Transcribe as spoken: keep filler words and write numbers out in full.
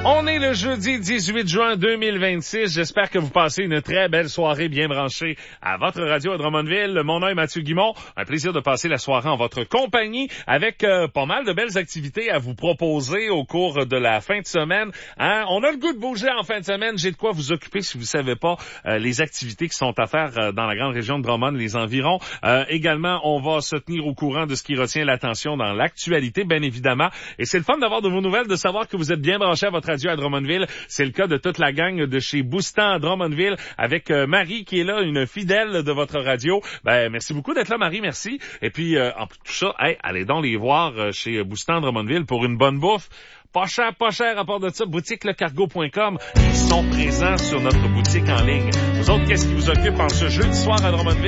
On est le jeudi dix-huit juin deux mille vingt-six. J'espère que vous passez une très belle soirée bien branchée à votre radio à Drummondville. Mon nom est Mathieu Guimond. Un plaisir de passer la soirée en votre compagnie avec euh, pas mal de belles activités à vous proposer au cours de la fin de semaine. Hein? On a le goût de bouger en fin de semaine. J'ai de quoi vous occuper si vous savez pas euh, les activités qui sont à faire euh, dans la grande région de Drummond, les environs. Euh, également, on va se tenir au courant de ce qui retient l'attention dans l'actualité, bien évidemment. Et c'est le fun d'avoir de vos nouvelles, de savoir que vous êtes bien branchés à votre radio à Drummondville. C'est le cas de toute la gang de chez Boostan à Drummondville avec euh, Marie qui est là, une fidèle de votre radio. Ben merci beaucoup d'être là, Marie, merci. Et puis euh, en plus de tout ça, hey, allez donc les voir euh, chez Boostan à Drummondville pour une bonne bouffe. Pas cher, pas cher, à part de ça, boutique le cargo point com. Ils sont présents sur notre boutique en ligne. Vous autres, qu'est-ce qui vous occupe en ce jeudi soir à Drummondville?